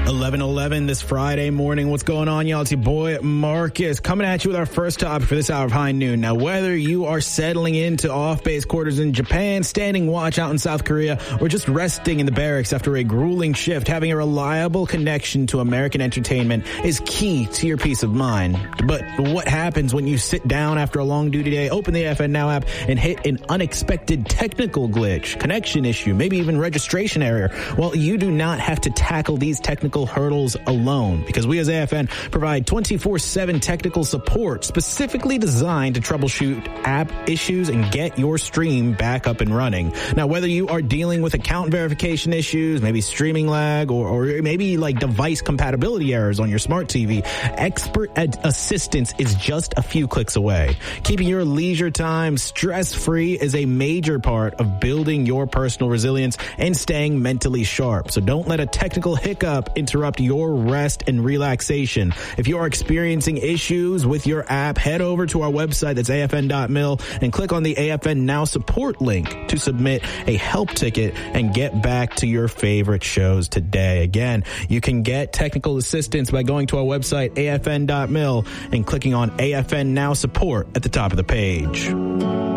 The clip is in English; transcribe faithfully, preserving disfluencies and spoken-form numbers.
eleven eleven this Friday morning. What's going on, y'all? It's your boy Marcus coming at you with our first topic for this hour of High Noon. Now, whether you are settling into off-base quarters in Japan, standing watch out in South Korea, or just resting in the barracks after a grueling shift, having a reliable connection to American entertainment is key to your peace of mind. But what happens when you sit down after a long duty day, open the A F N Now app, and hit an unexpected technical glitch, connection issue, maybe even registration error? Well, you do not have to tackle these technical hurdles alone, because we as A F N provide twenty-four seven technical support specifically designed to troubleshoot app issues and get your stream back up and running. Now, whether you are dealing with account verification issues, maybe streaming lag, or, or maybe like device compatibility errors on your smart T V, expert ad- assistance is just a few clicks away. Keeping your leisure time stress-free is a major part of building your personal resilience and staying mentally sharp. So don't let a technical hiccup interrupt your rest and relaxation. If you are experiencing issues with your app, head over to our website, that's A F N dot mil, and click on the A F N Now support link to submit a help ticket and get back to your favorite shows today. Again, you can get technical assistance by going to our website, A F N dot mil, and clicking on A F N Now support at the top of the page.